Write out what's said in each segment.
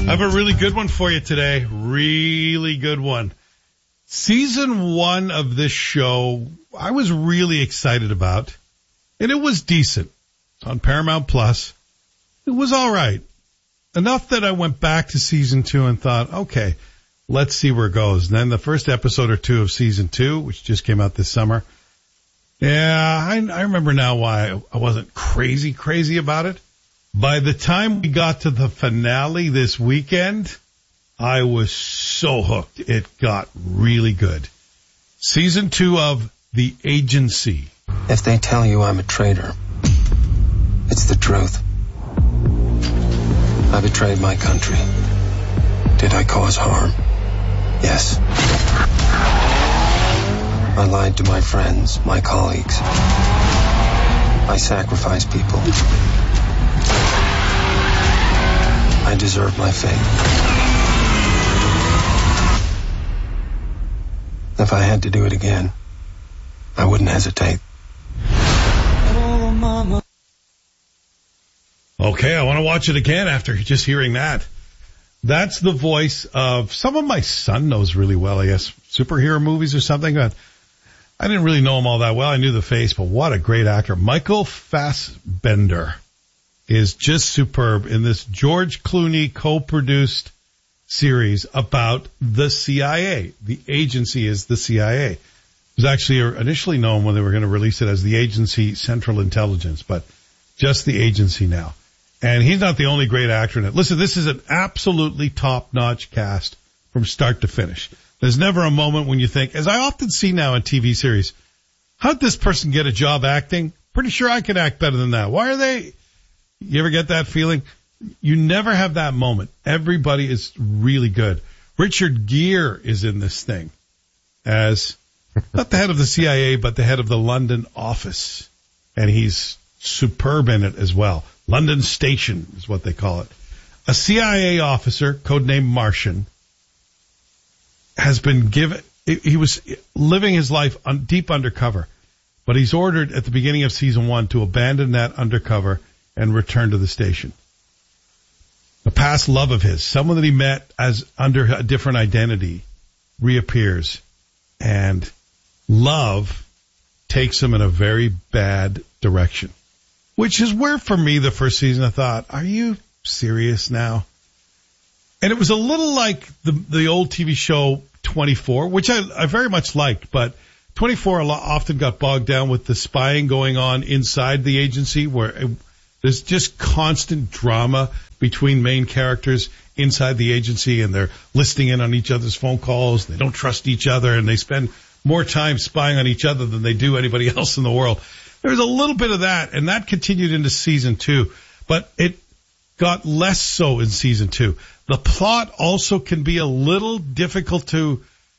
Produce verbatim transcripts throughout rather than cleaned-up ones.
I have a really good one for you today. Really good one. Season one of this show, I was really excited about, and it was decent. It's on Paramount Plus. It was all right. Enough that I went back to season two and thought, okay, let's see where it goes. And then the first episode or two of season two, which just came out this summer, yeah, I, I remember now why I wasn't crazy, crazy about it. By the time we got to the finale this weekend, I was so hooked. It got really good. Season two of The Agency. If they tell you I'm a traitor, it's the truth. I betrayed my country. Did I cause harm? Yes. I lied to my friends, my colleagues. I sacrificed people. I deserve my fate. If I had to do it again, I wouldn't hesitate. Oh, mama. Okay, I want to watch it again after just hearing that. That's the voice of someone my son knows really well, I guess, superhero movies or something. I didn't really know him all that well. I knew the face, but what a great actor. Michael Fassbender is just superb in this George Clooney co-produced series about the C I A. The agency is the C I A. It was actually initially known when they were going to release it as the Agency Central Intelligence, but just the agency now. And he's not the only great actor in it. Listen, this is an absolutely top-notch cast from start to finish. There's never a moment when you think, as I often see now in T V series, how'd this person get a job acting? Pretty sure I could act better than that. Why are they... You ever get that feeling? You never have that moment. Everybody is really good. Richard Gere is in this thing as not the head of the C I A, but the head of the London office. And he's superb in it as well. London Station is what they call it. A C I A officer, codenamed Martian, has been given, he was living his life un, deep undercover, but he's ordered at the beginning of season one to abandon that undercover and return to the station. A past love of his, someone that he met as under a different identity, reappears, and love takes him in a very bad direction, which is where, for me, the first season I thought, are you serious now? And it was a little like the the old T V show twenty-four, which I, I very much liked, but twenty-four a lot, often got bogged down with the spying going on inside the agency, where it, there's just constant drama between main characters inside the agency, and they're listening in on each other's phone calls. They don't trust each other, and they spend more time spying on each other than they do anybody else in the world. There's a little bit of that, and that continued into season two, but it got less so in season two. The plot also can be a little difficult to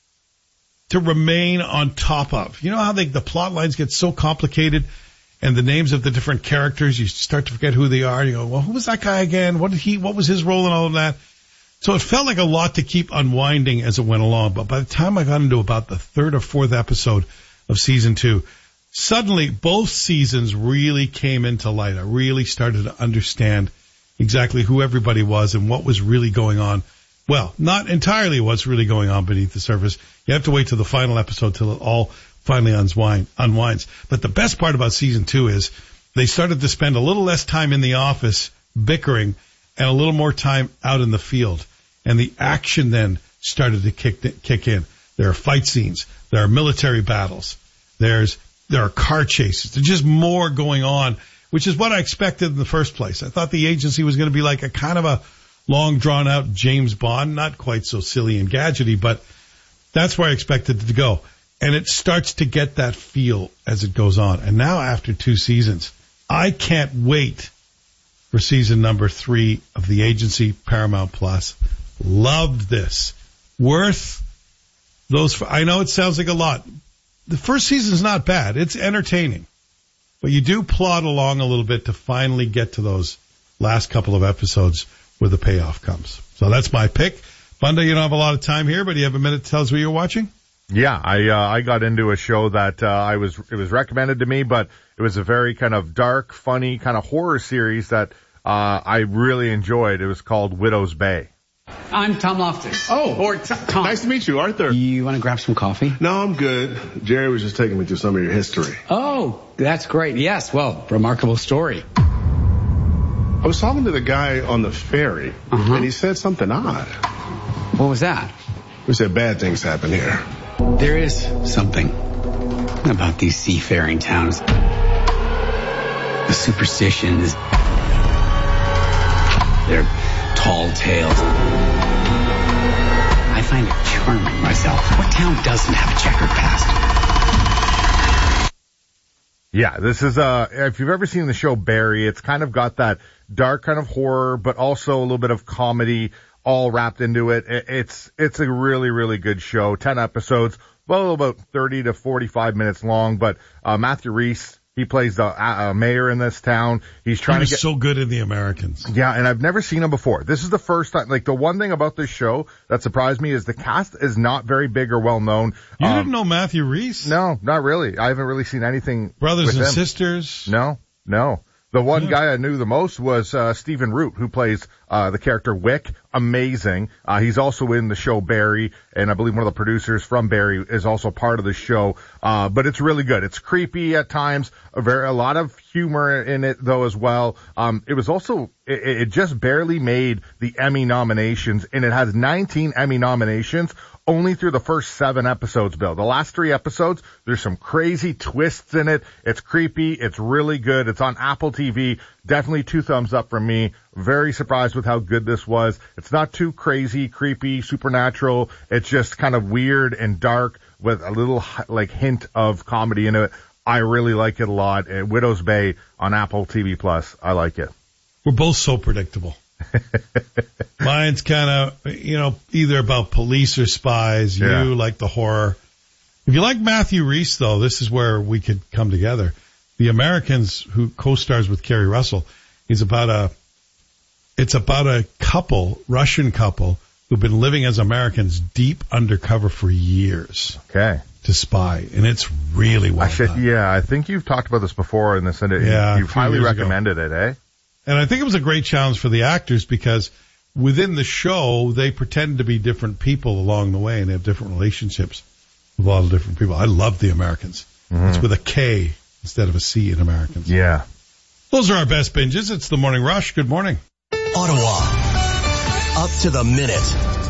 to remain on top of. You know how they, the plot lines get so complicated, and the names of the different characters, you start to forget who they are. You go, well, who was that guy again? What did he? What was his role in all of that? So it felt like a lot to keep unwinding as it went along. But by the time I got into about the third or fourth episode of season two, suddenly both seasons really came into light. I really started to understand exactly who everybody was and what was really going on. Well, not entirely what's really going on beneath the surface. You have to wait till the final episode till it all finally unwind, unwinds. But the best part about season two is they started to spend a little less time in the office bickering and a little more time out in the field. And the action then started to kick, kick in. There are fight scenes. There are military battles. There's, there are car chases. There's just more going on, which is what I expected in the first place. I thought the agency was going to be like a kind of a long drawn out James Bond, not quite so silly and gadgety, but that's where I expected it to go. And it starts to get that feel as it goes on. And now after two seasons, I can't wait for season number three of The Agency, Paramount Plus. Loved this. Worth those. I know it sounds like a lot. The first season's not bad. It's entertaining. But you do plod along a little bit to finally get to those last couple of episodes where the payoff comes. So that's my pick. Bunda, you don't have a lot of time here, but you have a minute to tell us what you're watching? Yeah, I uh, I got into a show that uh, I was it was recommended to me, but it was a very kind of dark, funny kind of horror series that uh, I really enjoyed. It was called Widow's Bay. I'm Tom Loftus. Oh. Or t- Tom. Nice to meet you, Arthur. You want to grab some coffee? No, I'm good. Jerry was just taking me through some of your history. Oh, that's great. Yes, well, remarkable story. I was talking to the guy on the ferry, Uh-huh. and he said something odd. What was that? We said bad things happen here. There is something about these seafaring towns. The superstitions. Their tall tales. I find it charming myself. What town doesn't have a checkered past? Yeah, this is, uh, if you've ever seen the show Barry, it's kind of got that dark kind of horror, but also a little bit of comedy all wrapped into it. It's, it's a really, really good show. ten episodes, well, about thirty to forty-five minutes long, but, uh, Matthew Rhys, he plays the uh, mayor in this town. He's trying he was to get so good in The Americans. Yeah, and I've never seen him before. This is the first time. Like, the one thing about this show that surprised me is the cast is not very big or well known. You um, didn't know Matthew Rhys? No, not really. I haven't really seen anything. Brothers with and him. Sisters? No, no. The one Yeah. guy I knew the most was uh Stephen Root, who plays uh the character Wick. Amazing. Uh he's also in the show Barry, and I believe one of the producers from Barry is also part of the show. Uh but it's really good. It's creepy at times, a very a lot of humor in it though as well. Um it was also it, it just barely made the Emmy nominations, and it has nineteen Emmy nominations only through the first seven episodes, Bill. The last three episodes, there's some crazy twists in it. It's creepy. It's really good. It's on Apple T V. Definitely two thumbs up from me. Very surprised with how good this was. It's not too crazy, creepy, supernatural. It's just kind of weird and dark with a little like hint of comedy in it. I really like it a lot. Uh, Widow's Bay on Apple T V Plus. I like it. We're both so predictable. Mine's kind of, you know, either about police or spies. Yeah. You like the horror. If you like Matthew Rhys, though, this is where we could come together. The Americans, who co-stars with Kerry Russell, is about a, it's about a couple, Russian couple, who've been living as Americans deep undercover for years Okay. to spy. And it's really well I should, done. yeah, I think you've talked about this before in this, and Yeah, a you've few highly years ago. recommended it, eh? And I think it was a great challenge for the actors because within the show, they pretend to be different people along the way, and they have different relationships with a lot of different people. I love The Americans. Mm-hmm. It's with a K instead of a C in Americans. Yeah. Those are our best binges. It's the Morning Rush. Good morning. Ottawa. Up to the minute.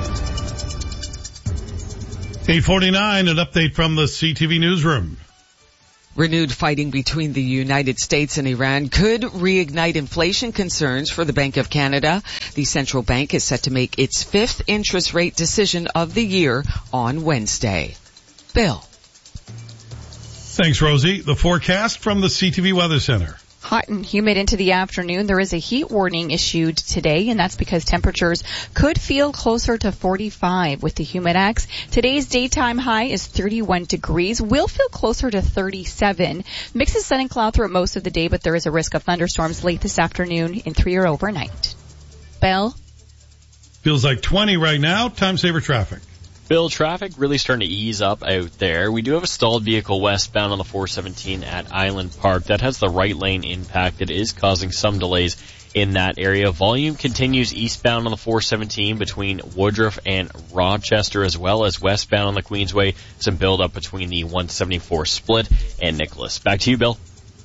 eight forty-nine, an update from the C T V newsroom. Renewed fighting between the United States and Iran could reignite inflation concerns for the Bank of Canada. The central bank is set to make its fifth interest rate decision of the year on Wednesday. Bill. Thanks, Rosie. The forecast from the C T V Weather Center. Hot and humid into the afternoon. There is a heat warning issued today, and that's because temperatures could feel closer to forty-five with the Humidex. Today's daytime high is thirty-one degrees. Will feel closer to thirty-seven. Mix of sun and cloud throughout most of the day, but there is a risk of thunderstorms late this afternoon in three or overnight. Bell? Feels like twenty right now. Time saver traffic. Bill, traffic really starting to ease up out there. We do have a stalled vehicle westbound on the four seventeen at Island Park. That has the right lane impacted. It is causing some delays in that area. Volume continues eastbound on the four seventeen between Woodruff and Rochester, as well as westbound on the Queensway. Some build-up between the one seventy-four split and Nicholas. Back to you, Bill.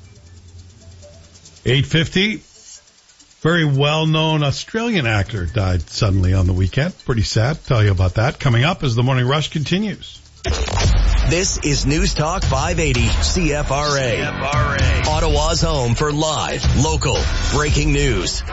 eight fifty. Very well-known Australian actor died suddenly on the weekend. Pretty sad. Tell you about that. Coming up as the Morning Rush continues. This is News Talk five eighty C F R A. C F R A. Ottawa's home for live, local, breaking news.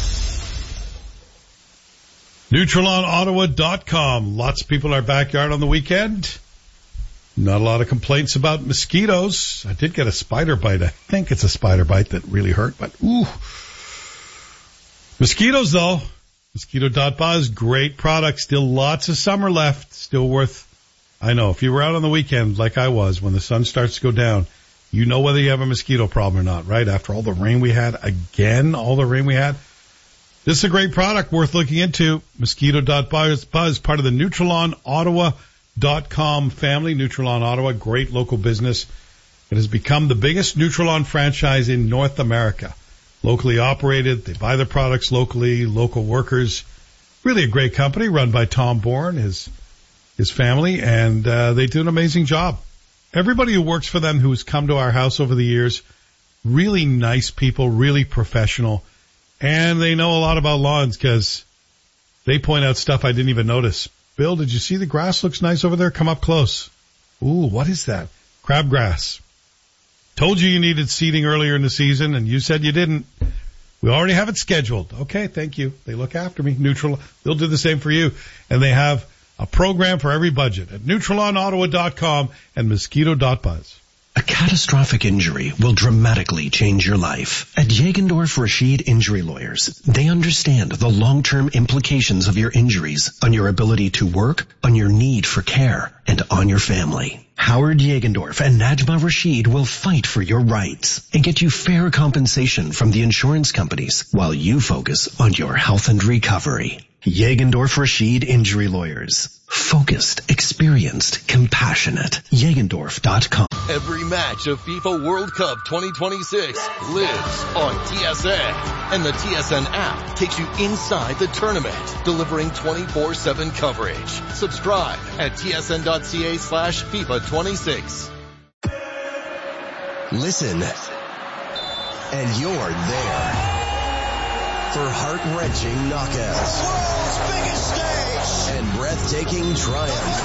Neutralon Ottawa dot com. Lots of people in our backyard on the weekend. Not a lot of complaints about mosquitoes. I did get a spider bite. I think it's a spider bite that really hurt, but ooh. Mosquitoes, though. Mosquito dot buzz, great product. Still lots of summer left. Still worth, I know, if you were out on the weekend like I was, when the sun starts to go down, you know whether you have a mosquito problem or not, right? After all the rain we had, again, all the rain we had. This is a great product worth looking into. Mosquito dot buzz, part of the Neutralon Ottawa dot com family. Neutralon Ottawa, great local business. It has become the biggest Neutralon franchise in North America. Locally operated, they buy their products locally, local workers. really a great company run by Tom Bourne, his his family, and uh, they do an amazing job. Everybody who works for them who has come to our house over the years, really nice people, really professional, and they know a lot about lawns because they point out stuff I didn't even notice. Bill, did you see the grass looks nice over there? Come up close. Ooh, what is that? Crabgrass. Told you you needed seeding earlier in the season, and you said you didn't. We already have it scheduled. Okay, thank you. They look after me. Neutral. They'll do the same for you. And they have a program for every budget at Neutralon Ottawa dot com and Mosquito dot buzz. A catastrophic injury will dramatically change your life. At Jagendorf Rashid Injury Lawyers, they understand the long-term implications of your injuries on your ability to work, on your need for care, and on your family. Howard Jagendorf and Najma Rashid will fight for your rights and get you fair compensation from the insurance companies while you focus on your health and recovery. Jagendorf Rashid Injury Lawyers. Focused, experienced, compassionate. Jagendorf dot com. Every match of FIFA World Cup twenty twenty-six lives on T S N. And the T S N app takes you inside the tournament, delivering twenty-four seven coverage. Subscribe at T S N dot C A slash FIFA twenty-six. Listen, and you're there for heart-wrenching knockouts. World's biggest stage. And breathtaking triumph.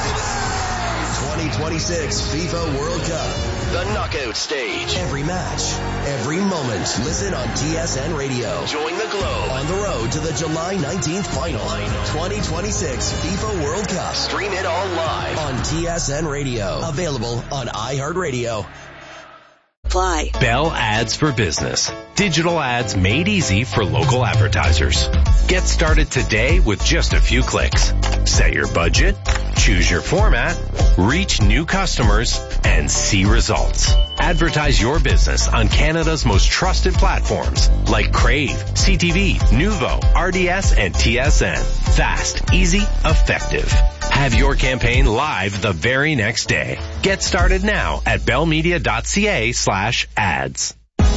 twenty twenty-six FIFA World Cup. The knockout stage. Every match, every moment. Listen on T S N Radio. Join the Globe on the road to the July nineteenth final. twenty twenty-six FIFA World Cup. Stream it all live on T S N Radio. Available on iHeartRadio. Apply. Bell Ads for Business. Digital ads made easy for local advertisers. Get started today with just a few clicks. Set your budget, choose your format, reach new customers, and see results. Advertise your business on Canada's most trusted platforms like Crave, C T V, Nuvo, R D S, and T S N. Fast, easy, effective. Have your campaign live the very next day. Get started now at bellmedia dot C A slash ads.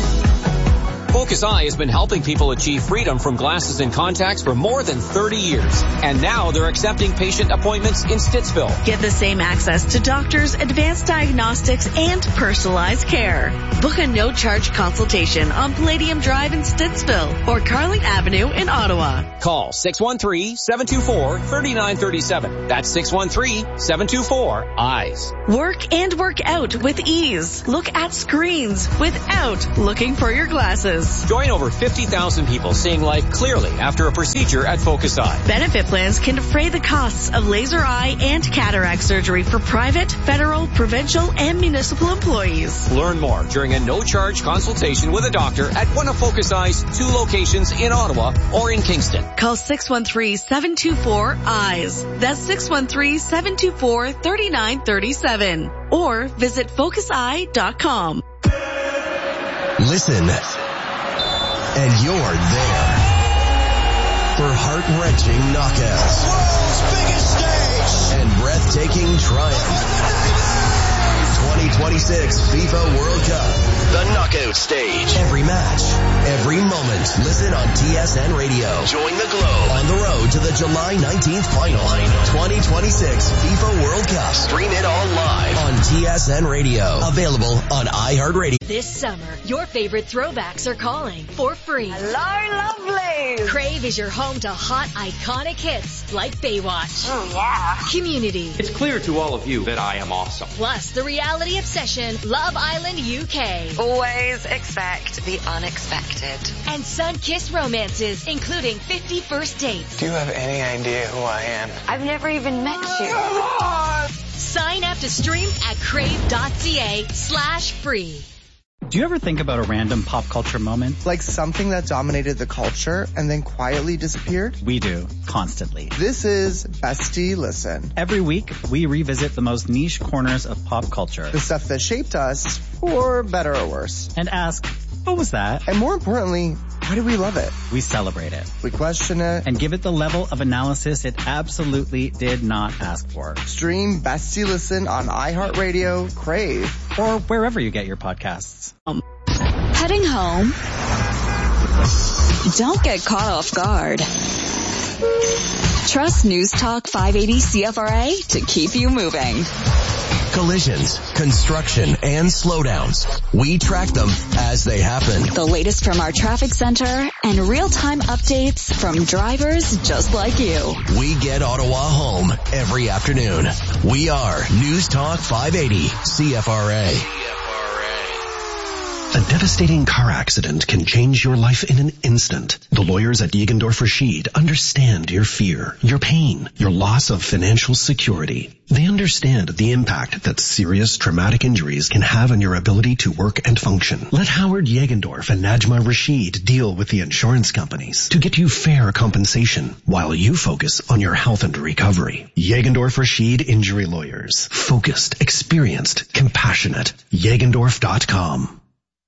Focus Eye has been helping people achieve freedom from glasses and contacts for more than thirty years. And now they're accepting patient appointments in Stittsville. Get the same access to doctors, advanced diagnostics, and personalized care. Book a no-charge consultation on Palladium Drive in Stittsville or Carling Avenue in Ottawa. Call six one three, seven two four, three nine three seven. That's six one three, seven two four, eyes. Work and work out with ease. Look at screens without looking for your glasses. Join over fifty thousand people seeing life clearly after a procedure at Focus Eye. Benefit plans can defray the costs of laser eye and cataract surgery for private, federal, provincial, and municipal employees. Learn more during a no-charge consultation with a doctor at one of Focus Eye's two locations in Ottawa or in Kingston. Call six one three, seven two four, eyes. That's six one three, seven two four, three nine three seven. Or visit focus eye dot com. Listen, and you're there for heart-wrenching knockouts. World's biggest stage. And breathtaking triumph. twenty twenty-six FIFA World Cup. The knockout stage. Every match, every moment. Listen on T S N Radio. Join the Globe on the road to the July nineteenth final. twenty twenty-six FIFA World Cup. Stream it all live on T S N Radio. Available on iHeartRadio. This summer, your favorite throwbacks are calling for free. Hello, lovely. Crave is your home to hot, iconic hits like Baywatch. Oh, yeah. Community. It's clear to all of you that I am awesome. Plus, the reality obsession, Love Island U K. Always expect the unexpected. And sun-kissed romances, including fifty First Dates. Do you have any idea who I am? I've never even met you. Sign up to stream at crave.ca slash free. Do you ever think about a random pop culture moment? Like something that dominated the culture and then quietly disappeared? We do, constantly. This is Bestie Listen. Every week, we revisit the most niche corners of pop culture. The stuff that shaped us, for better or worse. And ask, what was that? And more importantly, why do we love it? We celebrate it. We question it. And give it the level of analysis it absolutely did not ask for. Stream Bestie Listen on iHeartRadio, Crave, or wherever you get your podcasts. Um, heading home? Don't get caught off guard. Trust News Talk five eighty C F R A to keep you moving. Collisions, construction, and slowdowns. We track them as they happen. The latest from our traffic center and real-time updates from drivers just like you. We get Ottawa home every afternoon. We are News Talk five eighty C F R A. A devastating car accident can change your life in an instant. The lawyers at Jägendorf Rashid understand your fear, your pain, your loss of financial security. They understand the impact that serious traumatic injuries can have on your ability to work and function. Let Howard Jägendorf and Najma Rashid deal with the insurance companies to get you fair compensation while you focus on your health and recovery. Jägendorf Rashid Injury Lawyers. Focused, experienced, compassionate. Jägendorf dot com.